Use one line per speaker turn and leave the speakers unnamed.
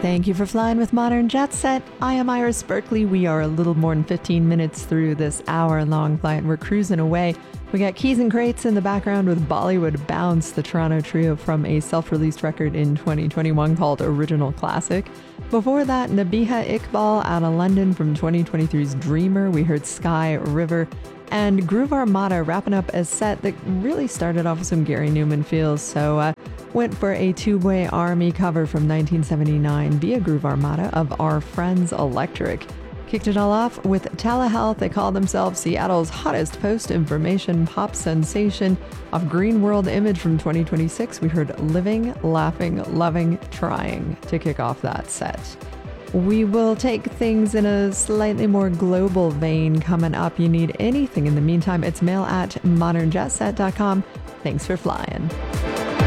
Thank you for flying with Modern Jet Set. I am Iris Berkeley. We are a little more than 15 minutes through this hour-long flight. We're cruising away. We got Keys and Crates in the background with Bollywood Bounce, the Toronto trio from a self-released record in 2021 called Original Classic. Before that, Nabiha Iqbal out of London from 2023's Dreamer. We heard Sky River. And Groove Armada wrapping up a set that really started off with some Gary Newman feels. So went for a Two-Way Army cover from 1979 via Groove Armada of Our Friends Electric. Kicked it all off with Telehealth. They call themselves Seattle's hottest post-information pop sensation. Off Green World Image from 2026, we heard Living, Laughing, Loving, Trying to kick off that set. We will take things in a slightly more global vein coming up. You need anything in the meantime, it's mail@modernjetset.com. Thanks for flying.